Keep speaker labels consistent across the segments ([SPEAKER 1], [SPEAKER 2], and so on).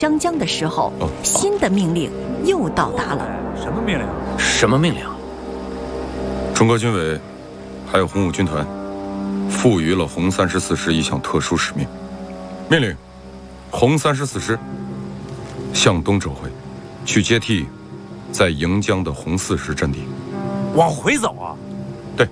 [SPEAKER 1] 湘江的时候，新的命令又到达了。
[SPEAKER 2] 什么命令？
[SPEAKER 3] 什么命令？
[SPEAKER 4] 中国军委还有红五军团赋予了红34师一项特殊使命，命令红34师向东撤回，去接替在盈江的红4师阵地。
[SPEAKER 2] 往回走啊？
[SPEAKER 4] 对。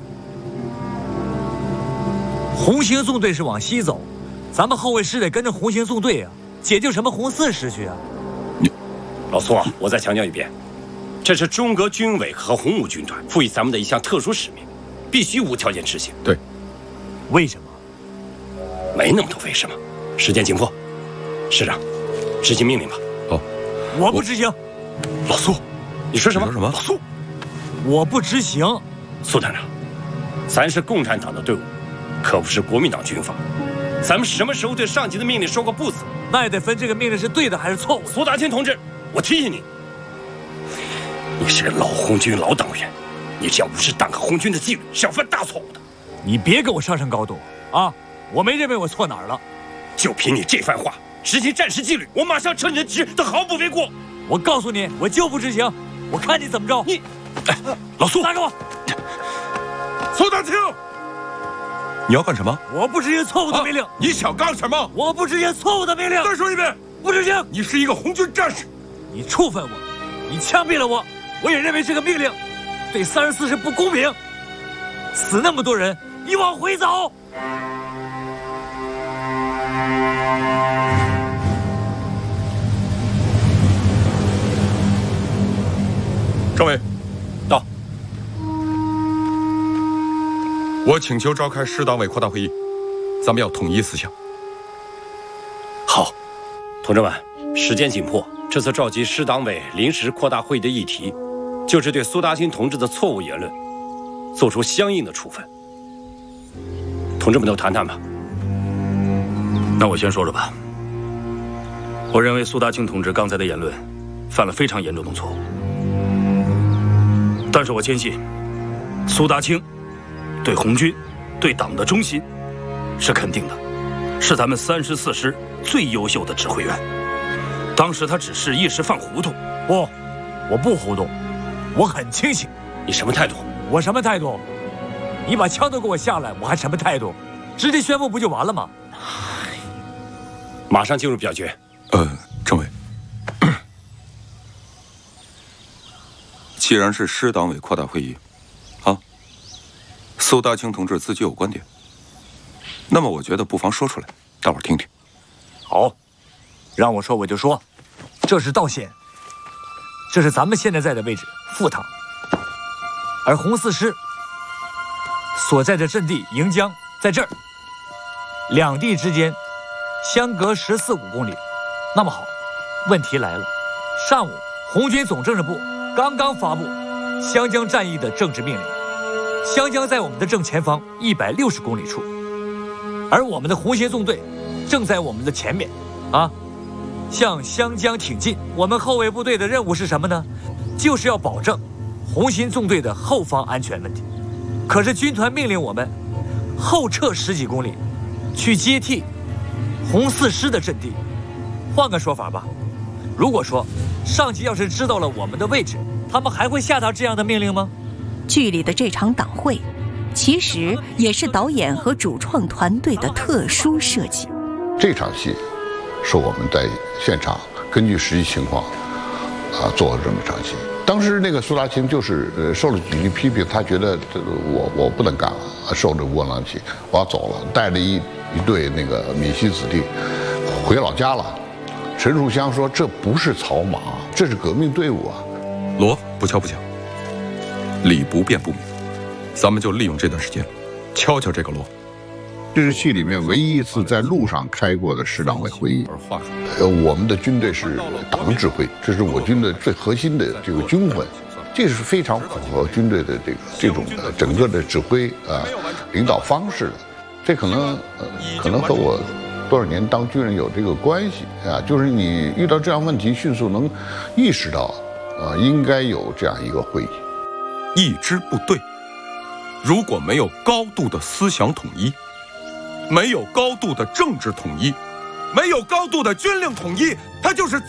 [SPEAKER 2] 红星纵队是往西走，咱们后卫师得跟着红星纵队啊，解救什么红4师去啊？
[SPEAKER 3] 老苏啊，我再强调一遍，这是中国军委和红五军团赋予咱们的一项特殊使命，必须无条件执行。
[SPEAKER 4] 对。
[SPEAKER 2] 为什么？
[SPEAKER 3] 没那么多为什么，时间紧迫。师长，执行命令吧。
[SPEAKER 4] 好，
[SPEAKER 2] 我不执行。
[SPEAKER 3] 老苏，你说什么？
[SPEAKER 4] 你说什么？
[SPEAKER 3] 老苏，
[SPEAKER 2] 我不执行。
[SPEAKER 3] 苏团长，咱是共产党的队伍，可不是国民党军阀。咱们什么时候对上级的命令说过不字？
[SPEAKER 2] 那也得分这个命令是对的还是错误。
[SPEAKER 3] 苏大清同志，我提醒你，你是个老红军老党员，你只要无视党和红军的纪律，是要犯大错误的。
[SPEAKER 2] 你别给我上升高度啊！我没认为我错哪儿了。
[SPEAKER 3] 就凭你这番话，执行战时纪律，我马上撤你的职都毫不为过。
[SPEAKER 2] 我告诉你，我就不执行，我看你怎么着。
[SPEAKER 3] 你，老苏，
[SPEAKER 2] 打给我。
[SPEAKER 4] 苏大清，你要干什么？
[SPEAKER 2] 我不执行错误的命令。
[SPEAKER 4] 你想干什么？
[SPEAKER 2] 我不执行错误的命令。
[SPEAKER 4] 再说一遍，
[SPEAKER 2] 不执行。
[SPEAKER 4] 你是一个红军战士，
[SPEAKER 2] 你触犯我，你枪毙了我，我也认为这个命令对34师不公平。死那么多人，你往回走。
[SPEAKER 4] 政委，
[SPEAKER 3] 到。
[SPEAKER 4] 我请求召开师党委扩大会议，咱们要统一思想。
[SPEAKER 3] 好，同志们，时间紧迫，这次召集师党委临时扩大会议的议题，就是对苏大清同志的错误言论做出相应的处分。同志们都谈谈吧。
[SPEAKER 5] 那我先说说吧。我认为苏大清同志刚才的言论犯了非常严重的错误，但是我坚信苏大清对红军、对党的忠心是肯定的，是咱们34师最优秀的指挥员。当时他只是一时犯糊涂。
[SPEAKER 2] 不，我不糊涂，我很清醒。
[SPEAKER 3] 你什么态度？
[SPEAKER 2] 我什么态度？你把枪都给我下来，我还什么态度？直接宣布不就完了吗？
[SPEAKER 3] 马上进入表决。
[SPEAKER 4] 政委，既然是师党委扩大会议，苏大清同志自己有观点，那么我觉得不妨说出来，大伙儿听听。
[SPEAKER 2] 好，让我说我就说，这是道县，这是咱们现在在的位置赴塘，而红4师所在的阵地盈江在这儿，两地之间相隔14-15公里。那么好，问题来了，上午红军总政治部刚刚发布湘江战役的政治命令，湘江在我们的正前方160公里处，而我们的红星纵队正在我们的前面向湘江挺进。我们后卫部队的任务是什么呢？就是要保证红星纵队的后方安全问题。可是军团命令我们后撤10几公里，去接替红4师的阵地。换个说法吧，如果说上级要是知道了我们的位置，他们还会下达这样的命令吗？
[SPEAKER 1] 剧里的这场党会，其实也是导演和主创团队的特殊设计。
[SPEAKER 6] 这场戏是我们在现场根据实际情况做了这么一场戏。当时那个苏大清就是受了几句批评，他觉得我不能干了，受着窝囊气，我要走了，带着一队那个闽西子弟回老家了。陈树湘说：“这不是草莽，这是革命队伍啊！”
[SPEAKER 4] 锣不敲不响，理不辩不明，咱们就利用这段时间，敲敲这个锣。
[SPEAKER 6] 这是戏里面唯一一次在路上开过的师党委会议。我们的军队是党指挥，这是我军的最核心的这个军魂，这是非常符合军队的这种整个的指挥领导方式的。这可能和我多少年当军人有这个关系就是你遇到这样问题，迅速能意识到应该有这样一个会议。
[SPEAKER 4] 一支部队如果没有高度的思想统一，没有高度的政治统一， 没有高度的军令统一，它就是